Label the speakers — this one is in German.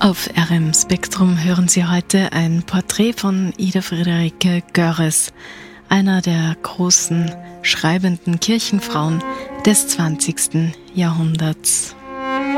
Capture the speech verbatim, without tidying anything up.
Speaker 1: Auf R M Spektrum hören Sie heute ein Porträt von Ida Friederike Görres, einer der großen schreibenden Kirchenfrauen des zwanzigsten Jahrhunderts.